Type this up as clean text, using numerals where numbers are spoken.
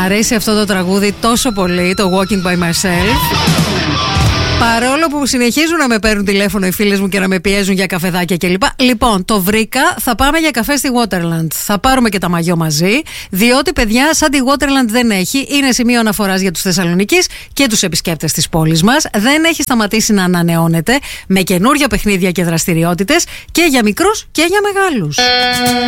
αρέσει αυτό το τραγούδι τόσο πολύ, το Walking by Myself. Παρόλο που συνεχίζουν να με παίρνουν τηλέφωνο οι φίλες μου και να με πιέζουν για καφεδάκια κλπ. Λοιπόν, το βρήκα, θα πάμε για καφέ στη Waterland. Θα πάρουμε και τα μαγιό μαζί, διότι παιδιά, σαν τη Waterland δεν έχει. Είναι σημείο αναφοράς για τους Θεσσαλονικείς και τους επισκέπτες της πόλης μας. Δεν έχει σταματήσει να ανανεώνεται με καινούργια παιχνίδια και δραστηριότητες και για μικρούς και για μεγάλους.